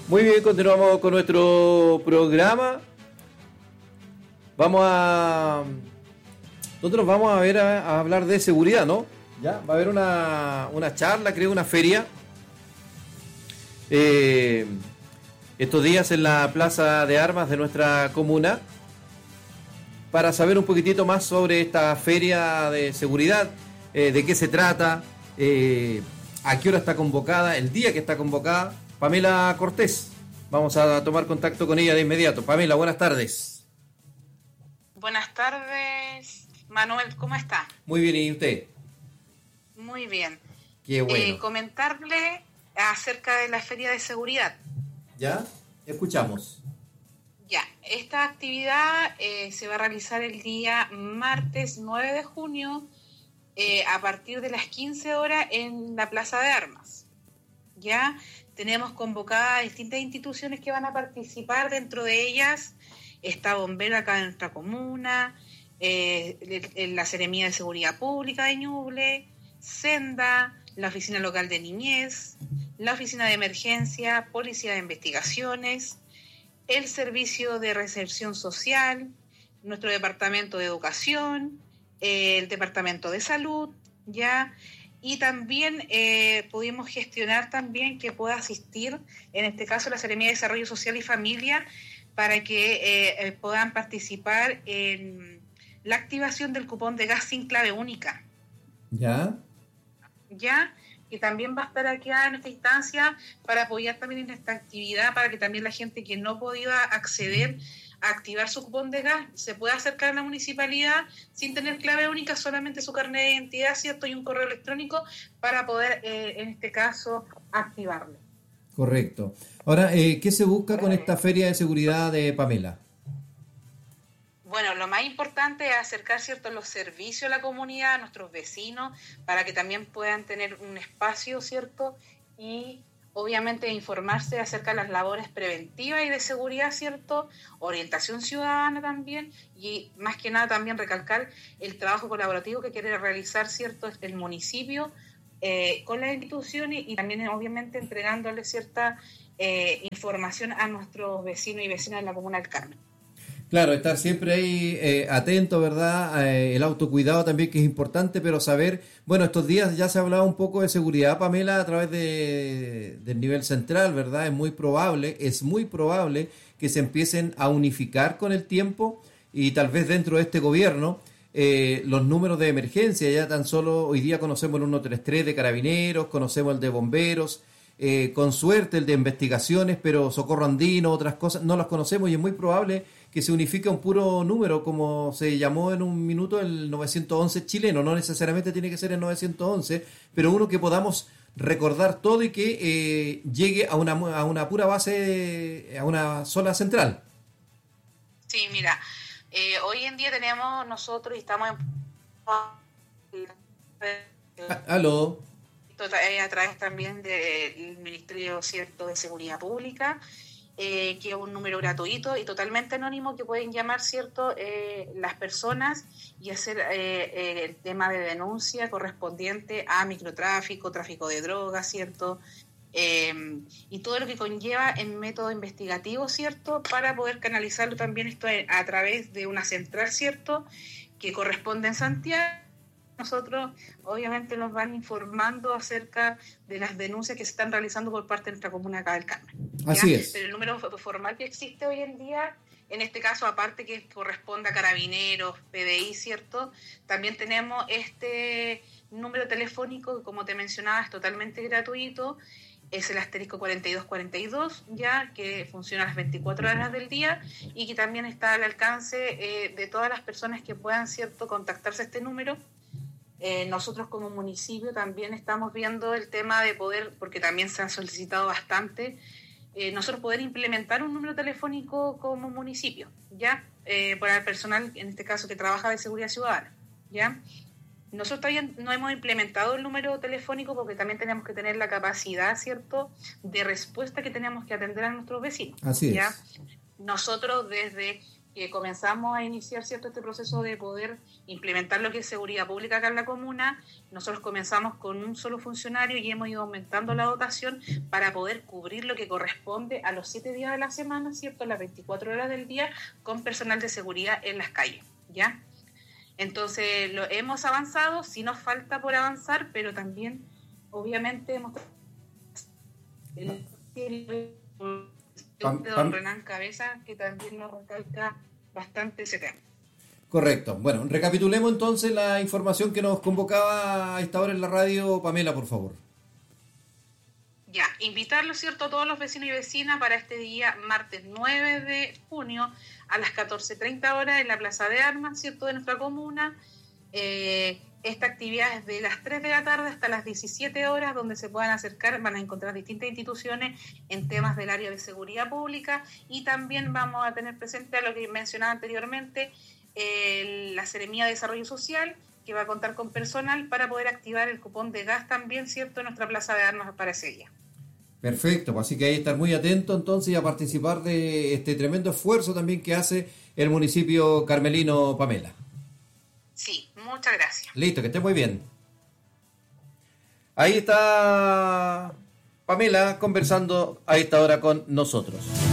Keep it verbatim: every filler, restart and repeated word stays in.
Muy bien, continuamos con nuestro programa. Vamos a... Nosotros vamos a ver a, a hablar de seguridad, ¿no? Ya, va a haber una, una charla, creo, una feria. Eh, estos días en la Plaza de Armas de nuestra comuna, para saber un poquitito más sobre esta feria de seguridad, eh, de qué se trata, eh, a qué hora está convocada, el día que está convocada. Pamela Cortés, vamos a tomar contacto con ella de inmediato. Pamela, buenas tardes. Buenas tardes, Manuel, ¿cómo está? Muy bien, ¿y usted? Muy bien. Qué bueno. Eh, comentarle acerca de la feria de seguridad. ¿Ya? Escuchamos. Ya, esta actividad eh, se va a realizar el día martes nueve de junio eh, a partir de las quince horas en la Plaza de Armas. Ya tenemos convocadas distintas instituciones que van a participar, dentro de ellas está Bombero acá en nuestra comuna, eh, la Seremía de Seguridad Pública de Ñuble, Senda, la Oficina Local de Niñez, la Oficina de Emergencia, Policía de Investigaciones, el Servicio de Reinserción Social, nuestro Departamento de Educación, el Departamento de Salud, ya, y también eh, pudimos gestionar también que pueda asistir, en este caso, la Seremía de Desarrollo Social y Familia, para que eh, puedan participar en la activación del cupón de gas sin clave única. ¿Ya? ¿Ya? Que también va a estar aquí en esta instancia para apoyar también en esta actividad, para que también la gente que no podía acceder a activar su cupón de gas se pueda acercar a la municipalidad sin tener clave única, solamente su carnet de identidad, ¿cierto? Y un correo electrónico para poder, eh, en este caso, activarlo. Correcto. Ahora, eh, ¿qué se busca con esta feria de seguridad de Pamela? Bueno, lo más importante es acercar, ¿cierto?, los servicios a la comunidad, a nuestros vecinos, para que también puedan tener un espacio, ¿cierto? Y obviamente informarse acerca de las labores preventivas y de seguridad, ¿cierto? Orientación ciudadana también, y más que nada también recalcar el trabajo colaborativo que quiere realizar, ¿cierto?, el municipio eh, con las instituciones, y también obviamente entregándole cierta eh, información a nuestros vecinos y vecinas de la comuna del Carmen. Claro, estar siempre ahí eh, atento, ¿verdad? Eh, el autocuidado también, que es importante, pero saber, bueno, estos días ya se ha hablado un poco de seguridad, Pamela, a través de, del nivel central, ¿verdad? Es muy probable, es muy probable que se empiecen a unificar con el tiempo, y tal vez dentro de este gobierno eh, los números de emergencia. Ya tan solo hoy día conocemos el ciento treinta y tres de Carabineros, conocemos el de Bomberos, eh, con suerte el de Investigaciones, pero Socorro Andino, otras cosas, no las conocemos, y es muy probable que se unifique un puro número, como se llamó en un minuto el novecientos once chileno. No necesariamente tiene que ser el novecientos once, pero uno que podamos recordar todo y que eh, llegue a una, a una pura base, a una sola central. Sí, mira, eh, hoy en día tenemos nosotros y estamos en... Aló. A través también del Ministerio, ¿cierto?, de Seguridad Pública, Eh, que es un número gratuito y totalmente anónimo que pueden llamar, ¿cierto?, eh, las personas y hacer eh, eh, el tema de denuncia correspondiente a microtráfico, tráfico de drogas, ¿cierto?, eh, y todo lo que conlleva en método investigativo, ¿cierto?, para poder canalizarlo también esto a, a través de una central, ¿cierto?, que corresponde en Santiago. Nosotros obviamente nos van informando acerca de las denuncias que se están realizando por parte de nuestra comuna acá del Carmen. ¿Ya? Así es. Pero el número formal que existe hoy en día, en este caso, aparte que corresponde a Carabineros, P D I, ¿cierto?, también tenemos este número telefónico que, como te mencionaba, es totalmente gratuito. Es el asterisco cuarenta y dos cuarenta y dos, ya, que funciona a las veinticuatro horas del día y que también está al alcance eh, de todas las personas que puedan, ¿cierto?, contactarse a este número. Eh, nosotros como municipio también estamos viendo el tema de poder, porque también se ha solicitado bastante, eh, nosotros poder implementar un número telefónico como municipio, ¿ya? Eh, para el personal, en este caso, que trabaja de seguridad ciudadana, ¿ya? Nosotros todavía no hemos implementado el número telefónico porque también tenemos que tener la capacidad, ¿cierto?, de respuesta que tenemos que atender a nuestros vecinos. Así ¿ya? es. Nosotros desde que comenzamos a iniciar, ¿cierto?, este proceso de poder implementar lo que es seguridad pública acá en la comuna. Nosotros comenzamos con un solo funcionario y hemos ido aumentando la dotación para poder cubrir lo que corresponde a los siete días de la semana, ¿cierto?, las veinticuatro horas del día, con personal de seguridad en las calles, ¿ya? Entonces, lo hemos avanzado, sí nos falta por avanzar, pero también, obviamente, hemos... El, el, Pam, de Pam. don Renan Cabeza, que también nos recalca bastante ese tema. Correcto. Bueno, recapitulemos entonces la información que nos convocaba a esta hora en la radio. Pamela, por favor. Ya, invitarlos, ¿cierto?, a todos los vecinos y vecinas para este día, martes nueve de junio, a las catorce treinta horas en la Plaza de Armas, ¿cierto?, de nuestra comuna. Eh, esta actividad es de las tres de la tarde hasta las diecisiete horas, donde se puedan acercar, van a encontrar distintas instituciones en temas del área de seguridad pública, y también vamos a tener presente a lo que mencionaba anteriormente, eh, la Seremía de Desarrollo Social, que va a contar con personal para poder activar el cupón de gas también, ¿cierto?, en nuestra Plaza de Armas para ese día. Perfecto, pues así que hay que estar muy atento entonces y a participar de este tremendo esfuerzo también que hace el municipio carmelino, Pamela. Sí, muchas gracias. Listo, que esté muy bien. Ahí está Pamela conversando a esta hora con nosotros.